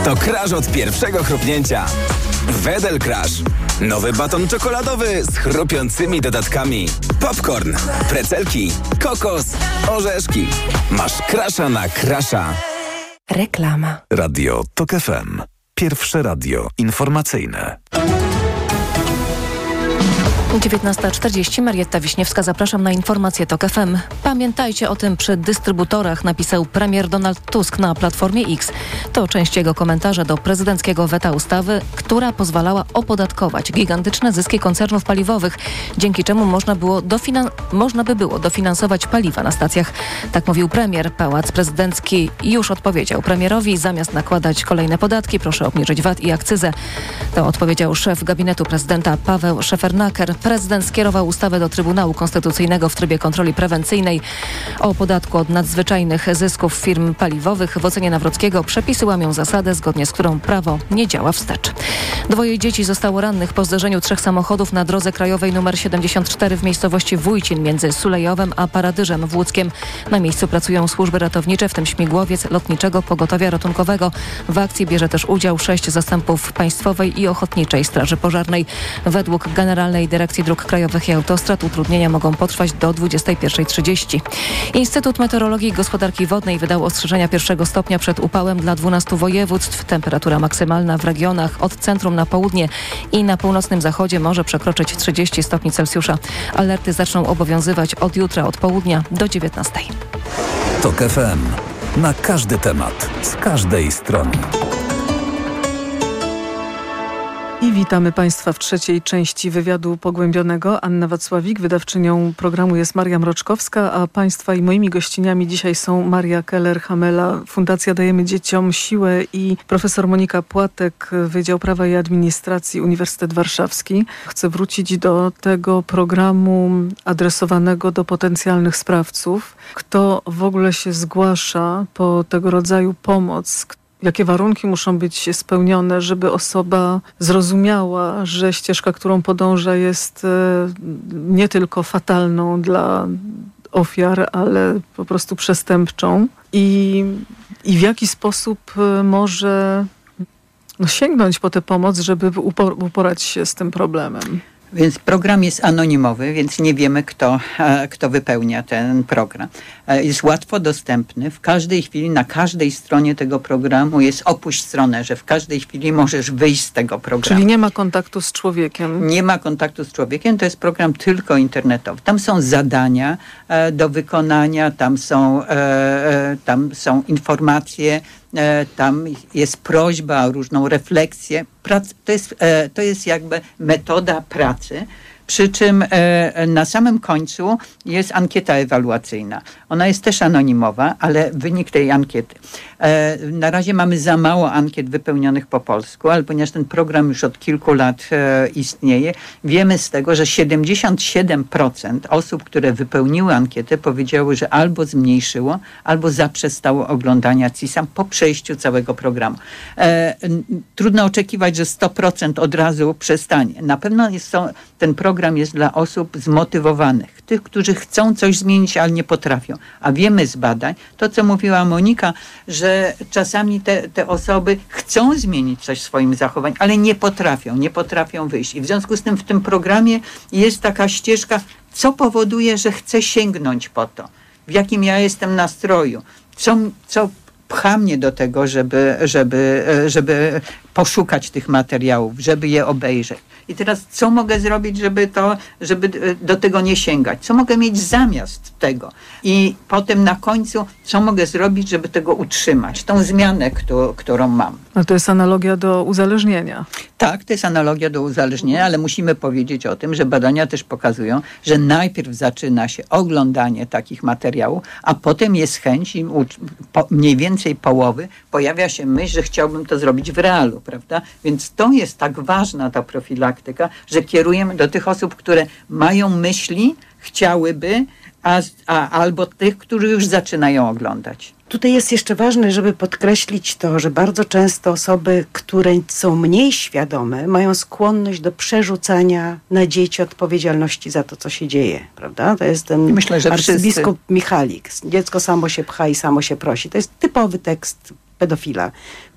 To crush od pierwszego chrupnięcia. Wedel Crush. Nowy baton czekoladowy z chrupiącymi dodatkami. Popcorn, precelki, kokos, orzeszki. Masz crusha na crusha. Reklama. Radio TOK FM. Pierwsze radio informacyjne. 19:40, Marietta Wiśniewska, zapraszam na informacje TOK FM. Pamiętajcie o tym przy dystrybutorach, napisał premier Donald Tusk na Platformie X. To część jego komentarza do prezydenckiego weta ustawy, która pozwalała opodatkować gigantyczne zyski koncernów paliwowych, dzięki czemu można by było dofinansować paliwa na stacjach. Tak mówił premier. Pałac Prezydencki już odpowiedział premierowi: zamiast nakładać kolejne podatki, proszę obniżyć VAT i akcyzę. To odpowiedział szef gabinetu prezydenta Paweł Szefernaker. Prezydent skierował ustawę do Trybunału Konstytucyjnego w trybie kontroli prewencyjnej. O podatku od nadzwyczajnych zysków firm paliwowych w ocenie Nawrockiego przepisy łamią zasadę, zgodnie z którą prawo nie działa wstecz. 2 dzieci zostało rannych po zderzeniu 3 samochodów na drodze krajowej nr 74 w miejscowości Wójcin między Sulejowem a Paradyżem w Łódzkiem. Na miejscu pracują służby ratownicze, w tym śmigłowiec Lotniczego Pogotowia Ratunkowego. W akcji bierze też udział 6 zastępów Państwowej i Ochotniczej Straży Pożarnej. Według Generalnej Dyrekcji Dróg Krajowych i Autostrad utrudnienia mogą potrwać do 21:30. Instytut Meteorologii i Gospodarki Wodnej wydał ostrzeżenia 1 stopnia przed upałem dla 12 województw. Temperatura maksymalna w regionach od centrum na południe i na północnym zachodzie może przekroczyć 30 stopni Celsjusza. Alerty zaczną obowiązywać od jutra od południa do 19. TOK FM. Na każdy temat, z każdej strony. I witamy Państwa w trzeciej części wywiadu pogłębionego. Anna Wacławik, wydawczynią programu jest Maria Mroczkowska, a Państwa i moimi gościniami dzisiaj są Maria Keller-Hamela, Fundacja Dajemy Dzieciom Siłę, i profesor Monika Płatek, Wydział Prawa i Administracji, Uniwersytet Warszawski. Chcę wrócić do tego programu adresowanego do potencjalnych sprawców. Kto w ogóle się zgłasza po tego rodzaju pomoc? Jakie warunki muszą być spełnione, żeby osoba zrozumiała, że ścieżka, którą podąża, jest nie tylko fatalną dla ofiar, ale po prostu przestępczą? I w jaki sposób może sięgnąć po tę pomoc, żeby uporać się z tym problemem? Więc program jest anonimowy, więc nie wiemy, kto wypełnia ten program. Jest łatwo dostępny. W każdej chwili, na każdej stronie tego programu jest opuść stronę, że w każdej chwili możesz wyjść z tego programu. Czyli nie ma kontaktu z człowiekiem. Nie ma kontaktu z człowiekiem, to jest program tylko internetowy. Tam są zadania do wykonania, tam są informacje, tam jest prośba o różną refleksję. To jest jakby metoda pracy. Przy czym na samym końcu jest ankieta ewaluacyjna. Ona jest też anonimowa, ale wynik tej ankiety. Na razie mamy za mało ankiet wypełnionych po polsku, ale ponieważ ten program już od kilku lat istnieje, wiemy z tego, że 77% osób, które wypełniły ankietę, powiedziały, że albo zmniejszyło, albo zaprzestało oglądania CISAM po przejściu całego programu. Trudno oczekiwać, że 100% od razu przestanie. Na pewno ten program jest dla osób zmotywowanych, tych, którzy chcą coś zmienić, ale nie potrafią. A wiemy z badań, to co mówiła Monika, że czasami te osoby chcą zmienić coś w swoim zachowaniu, ale nie potrafią wyjść. I w związku z tym w tym programie jest taka ścieżka, co powoduje, że chcę sięgnąć po to. W jakim ja jestem nastroju. Co pcha mnie do tego, żeby poszukać tych materiałów, żeby je obejrzeć. I teraz co mogę zrobić, żeby do tego nie sięgać? Co mogę mieć zamiast tego? I potem na końcu, co mogę zrobić, żeby tego utrzymać? Tą zmianę, którą mam. Ale to jest analogia do uzależnienia. Tak, to jest analogia do uzależnienia, ale musimy powiedzieć o tym, że badania też pokazują, że najpierw zaczyna się oglądanie takich materiałów, a potem jest chęć i mniej więcej połowy pojawia się myśl, że chciałbym to zrobić w realu, prawda? Więc to jest tak ważna ta profilaktyka, że kierujemy do tych osób, które mają myśli, chciałyby, albo tych, którzy już zaczynają oglądać. Tutaj jest jeszcze ważne, żeby podkreślić to, że bardzo często osoby, które są mniej świadome, mają skłonność do przerzucania na dzieci odpowiedzialności za to, co się dzieje, prawda? To jest ten arcybiskup Michalik. Dziecko samo się pcha i samo się prosi. To jest typowy tekst pedofila.